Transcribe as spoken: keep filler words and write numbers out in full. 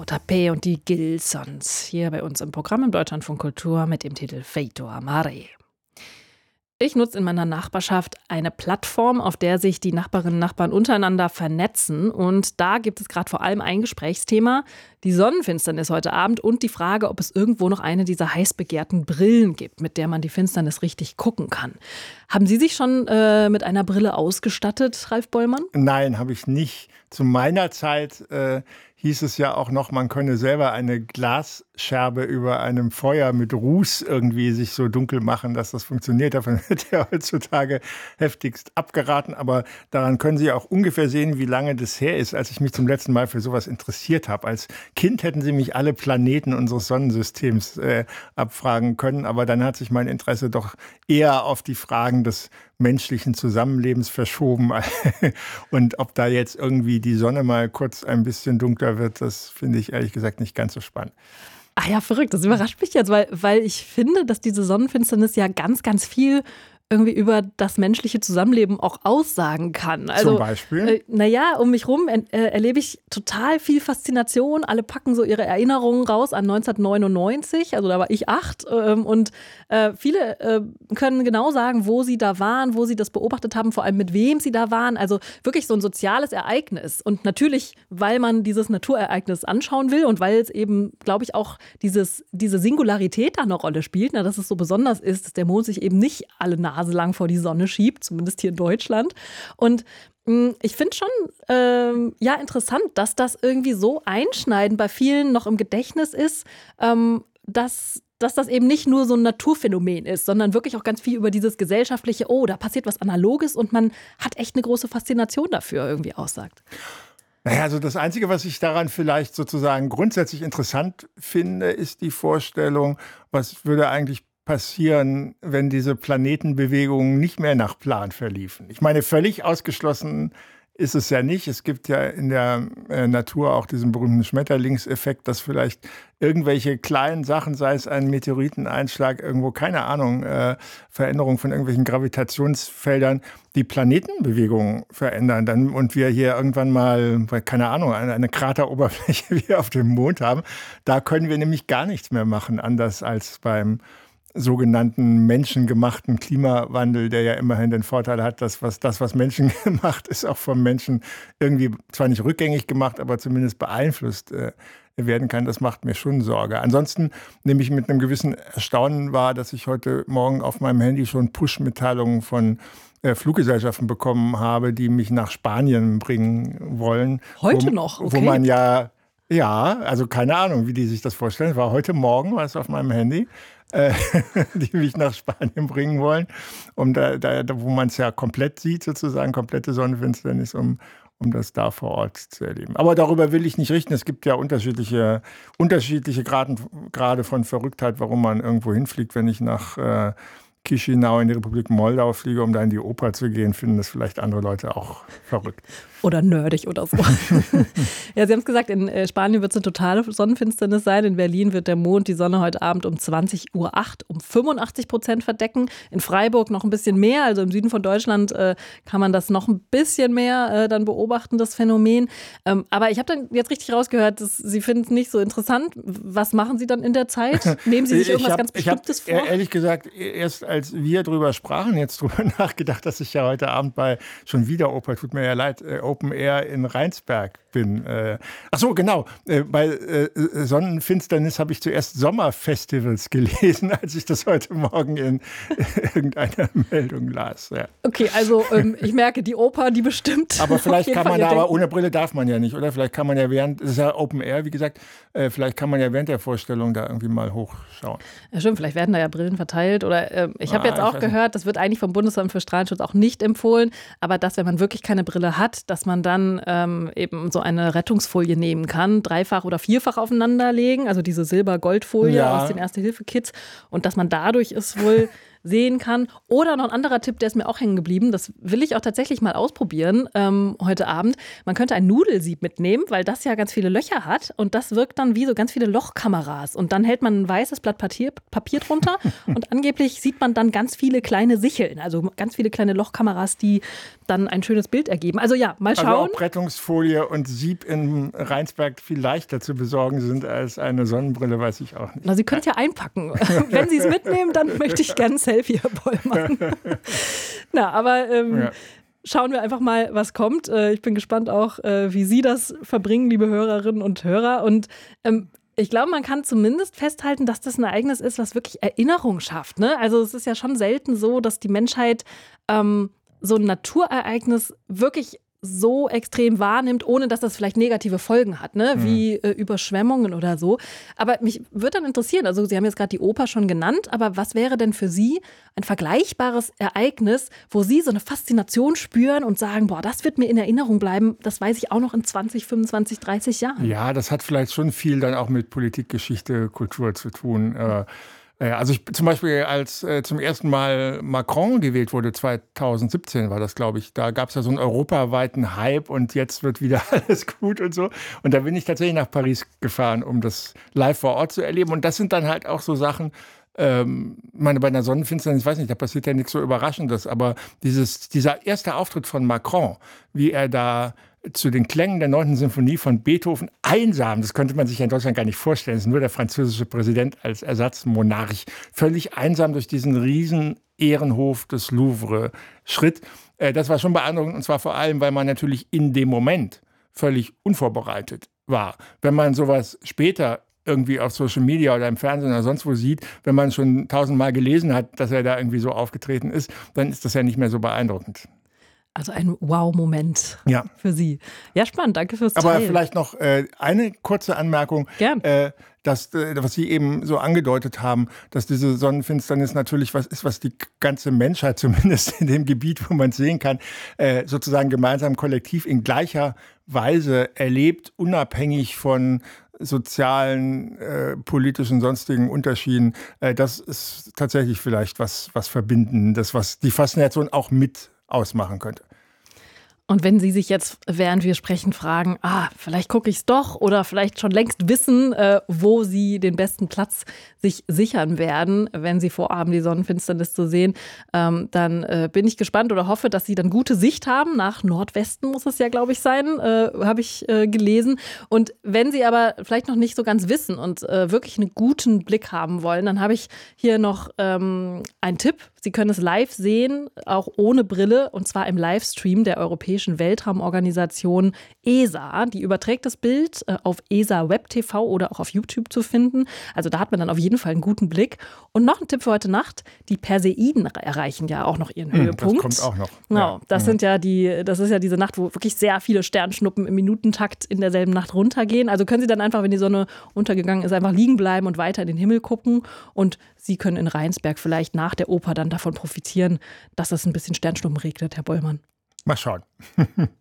Tapé und die Gilsons hier bei uns im Programm im Deutschlandfunk Kultur mit dem Titel Feito Amare. Ich nutze in meiner Nachbarschaft eine Plattform, auf der sich die Nachbarinnen und Nachbarn untereinander vernetzen. Und da gibt es gerade vor allem ein Gesprächsthema, die Sonnenfinsternis heute Abend und die Frage, ob es irgendwo noch eine dieser heiß begehrten Brillen gibt, mit der man die Finsternis richtig gucken kann. Haben Sie sich schon äh, mit einer Brille ausgestattet, Ralf Bollmann? Nein, habe ich nicht. Zu meiner Zeit äh, hieß es ja auch noch, man könne selber eine Glasscherbe über einem Feuer mit Ruß irgendwie sich so dunkel machen, dass das funktioniert. Davon wird ja heutzutage heftigst abgeraten. Aber daran können Sie auch ungefähr sehen, wie lange das her ist, als ich mich zum letzten Mal für sowas interessiert habe. Als Kind hätten Sie mich alle Planeten unseres Sonnensystems äh, abfragen können. Aber dann hat sich mein Interesse doch eher auf die Fragen des menschlichen Zusammenlebens verschoben. Und ob da jetzt irgendwie die Sonne mal kurz ein bisschen dunkler wird, das finde ich ehrlich gesagt nicht ganz so spannend. Ach ja, verrückt. Das überrascht mich jetzt, weil, weil ich finde, dass diese Sonnenfinsternis ja ganz, ganz viel irgendwie über das menschliche Zusammenleben auch aussagen kann. Also, Zum Beispiel? Äh, naja, um mich rum äh, erlebe ich total viel Faszination. Alle packen so ihre Erinnerungen raus an neunzehnhundertneunundneunzig, also da war ich acht. Ähm, und äh, viele äh, können genau sagen, wo sie da waren, wo sie das beobachtet haben, vor allem mit wem sie da waren. Also wirklich so ein soziales Ereignis. Und natürlich, weil man dieses Naturereignis anschauen will und weil es eben, glaube ich, auch dieses, diese Singularität da eine Rolle spielt, na, dass es so besonders ist, dass der Mond sich eben nicht alle Nase lang vor die Sonne schiebt, zumindest hier in Deutschland. Und mh, ich finde schon ähm, ja, interessant, dass das irgendwie so einschneidend bei vielen noch im Gedächtnis ist, ähm, dass, dass das eben nicht nur so ein Naturphänomen ist, sondern wirklich auch ganz viel über dieses gesellschaftliche, oh, da passiert was Analoges und man hat echt eine große Faszination dafür irgendwie aussagt. Naja, also das Einzige, was ich daran vielleicht sozusagen grundsätzlich interessant finde, ist die Vorstellung, was würde eigentlich passieren, wenn diese Planetenbewegungen nicht mehr nach Plan verliefen. Ich meine, völlig ausgeschlossen ist es ja nicht. Es gibt ja in der äh, Natur auch diesen berühmten Schmetterlingseffekt, dass vielleicht irgendwelche kleinen Sachen, sei es ein Meteoriteneinschlag, irgendwo, keine Ahnung, äh, Veränderung von irgendwelchen Gravitationsfeldern, die Planetenbewegungen verändern. Dann, und wir hier irgendwann mal, keine Ahnung, eine, eine Krateroberfläche wie auf dem Mond haben. Da können wir nämlich gar nichts mehr machen, anders als beim sogenannten menschengemachten Klimawandel, der ja immerhin den Vorteil hat, dass was, das, was Menschen gemacht ist, auch vom Menschen irgendwie zwar nicht rückgängig gemacht, aber zumindest beeinflusst äh, werden kann. Das macht mir schon Sorge. Ansonsten nehme ich mit einem gewissen Erstaunen wahr, dass ich heute Morgen auf meinem Handy schon Push-Mitteilungen von äh, Fluggesellschaften bekommen habe, die mich nach Spanien bringen wollen. Heute wo, noch? Okay. Wo man ja, ja, also keine Ahnung, wie die sich das vorstellen. War heute Morgen, war es auf meinem Handy. Die mich nach Spanien bringen wollen, um da, da, wo man es ja komplett sieht, sozusagen, komplette Sonnenfinsternis, um, um das da vor Ort zu erleben. Aber darüber will ich nicht richten. Es gibt ja unterschiedliche, unterschiedliche Graden, Grade von Verrücktheit, warum man irgendwo hinfliegt. Wenn ich nach äh, Chisinau in die Republik Moldau fliege, um da in die Oper zu gehen, finden das vielleicht andere Leute auch verrückt. Oder nerdig oder so. Ja, Sie haben es gesagt, in Spanien wird es eine totale Sonnenfinsternis sein. In Berlin wird der Mond die Sonne heute Abend um zwanzig Uhr acht um fünfundachtzig Prozent verdecken. In Freiburg noch ein bisschen mehr, also im Süden von Deutschland äh, kann man das noch ein bisschen mehr äh, dann beobachten, das Phänomen. Ähm, aber ich habe dann jetzt richtig rausgehört, dass Sie finden es nicht so interessant. Was machen Sie dann in der Zeit? Nehmen Sie sich irgendwas hab, ganz Bestimmtes ich hab, vor? Ehrlich gesagt, erst als wir drüber sprachen, jetzt drüber nachgedacht, dass ich ja heute Abend bei schon wieder Oper, tut mir ja leid, äh, Open Air in Rheinsberg bin. Äh, ach so, genau. Äh, bei äh, Sonnenfinsternis habe ich zuerst Sommerfestivals gelesen, als ich das heute Morgen in irgendeiner Meldung las. Ja. Okay, also ähm, ich merke, die Oper, die bestimmt. Aber vielleicht kann Fall man da, aber denken. ohne Brille darf man ja nicht, oder? Vielleicht kann man ja während, das ist ja Open Air, wie gesagt, äh, vielleicht kann man ja während der Vorstellung da irgendwie mal hochschauen. Ja, stimmt, vielleicht werden da ja Brillen verteilt. Oder äh, ich habe Ah, jetzt auch gehört, das wird eigentlich vom Bundesamt für Strahlenschutz auch nicht empfohlen, aber dass, wenn man wirklich keine Brille hat, dass man dann ähm, eben so eine Rettungsfolie nehmen kann, dreifach oder vierfach aufeinander legen, also diese Silber-Gold-Folie Ja. aus den Erste-Hilfe-Kits und dass man dadurch es wohl sehen kann. Oder noch ein anderer Tipp, der ist mir auch hängen geblieben, das will ich auch tatsächlich mal ausprobieren ähm, heute Abend. Man könnte ein Nudelsieb mitnehmen, weil das ja ganz viele Löcher hat und das wirkt dann wie so ganz viele Lochkameras und dann hält man ein weißes Blatt Papier, Papier drunter und angeblich sieht man dann ganz viele kleine Sicheln, also ganz viele kleine Lochkameras, die dann ein schönes Bild ergeben. Also ja, mal schauen. Also ob Rettungsfolie und Sieb in Rheinsberg viel leichter zu besorgen sind als eine Sonnenbrille, weiß ich auch nicht. Na, Sie können es ja einpacken. Wenn Sie es mitnehmen, dann möchte ich gerne ein Selfie, Herr Bollmann. Na, aber ähm, ja. Schauen wir einfach mal, was kommt. Ich bin gespannt auch, wie Sie das verbringen, liebe Hörerinnen und Hörer. Und ähm, ich glaube, man kann zumindest festhalten, dass das ein Ereignis ist, was wirklich Erinnerung schafft. Ne? Also es ist ja schon selten so, dass die Menschheit ähm, so ein Naturereignis wirklich so extrem wahrnimmt, ohne dass das vielleicht negative Folgen hat, ne? Wie äh, Überschwemmungen oder so. Aber mich würde dann interessieren, also Sie haben jetzt gerade die Oper schon genannt, aber was wäre denn für Sie ein vergleichbares Ereignis, wo Sie so eine Faszination spüren und sagen, boah, das wird mir in Erinnerung bleiben, das weiß ich auch noch in zwanzig, fünfundzwanzig, dreißig Jahren. Ja, das hat vielleicht schon viel dann auch mit Politik, Geschichte, Kultur zu tun. Äh, Also ich, zum Beispiel, als äh, zum ersten Mal Macron gewählt wurde, zweitausendsiebzehn war das, glaube ich, da gab es ja so einen europaweiten Hype und jetzt wird wieder alles gut und so. Und da bin ich tatsächlich nach Paris gefahren, um das live vor Ort zu erleben. Und das sind dann halt auch so Sachen, ähm, meine, bei einer Sonnenfinsternis, ich weiß nicht, da passiert ja nichts so Überraschendes, aber dieses, dieser erste Auftritt von Macron, wie er da zu den Klängen der neunten Sinfonie von Beethoven einsam, das könnte man sich ja in Deutschland gar nicht vorstellen, das ist nur der französische Präsident als Ersatzmonarch, völlig einsam durch diesen riesen Ehrenhof des Louvre schritt. Das war schon beeindruckend, und zwar vor allem, weil man natürlich in dem Moment völlig unvorbereitet war. Wenn man sowas später irgendwie auf Social Media oder im Fernsehen oder sonst wo sieht, wenn man schon tausendmal gelesen hat, dass er da irgendwie so aufgetreten ist, dann ist das ja nicht mehr so beeindruckend. Also ein Wow-Moment ja. für Sie. Ja, spannend, danke fürs Teilen. Aber vielleicht noch äh, eine kurze Anmerkung. Gern. Äh, dass, äh, was Sie eben so angedeutet haben, dass diese Sonnenfinsternis natürlich was ist, was die ganze Menschheit, zumindest in dem Gebiet, wo man es sehen kann, äh, sozusagen gemeinsam kollektiv in gleicher Weise erlebt, unabhängig von sozialen, äh, politischen, sonstigen Unterschieden. Äh, das ist tatsächlich vielleicht was, was Verbindendes, was die Faszination auch mit ausmachen könnte. Und wenn Sie sich jetzt, während wir sprechen, fragen, ah, vielleicht gucke ich es doch oder vielleicht schon längst wissen, äh, wo Sie den besten Platz sich sichern werden, wenn Sie vorhaben, die Sonnenfinsternis zu sehen, ähm, dann äh, bin ich gespannt oder hoffe, dass Sie dann gute Sicht haben. Nach Nordwesten muss es ja, glaube ich, sein, äh, habe ich äh, gelesen. Und wenn Sie aber vielleicht noch nicht so ganz wissen und äh, wirklich einen guten Blick haben wollen, dann habe ich hier noch ähm, einen Tipp. Sie können es live sehen, auch ohne Brille, und zwar im Livestream der Europäischen Weltraumorganisation E S A. Die überträgt das Bild äh, auf E S A Web T V oder auch auf YouTube zu finden. Also da hat man dann auf jeden Fall einen guten Blick. Und noch ein Tipp für heute Nacht: Die Perseiden erreichen ja auch noch ihren Höhepunkt. Das kommt auch noch. Genau, ja. das ja. sind ja die, das ist ja diese Nacht, wo wirklich sehr viele Sternschnuppen im Minutentakt in derselben Nacht runtergehen. Also können Sie dann einfach, wenn die Sonne untergegangen ist, einfach liegen bleiben und weiter in den Himmel gucken. Und Sie können in Rheinsberg vielleicht nach der Oper dann davon profitieren, dass es ein bisschen Sternschnuppen regnet, Herr Bollmann. Mal schauen.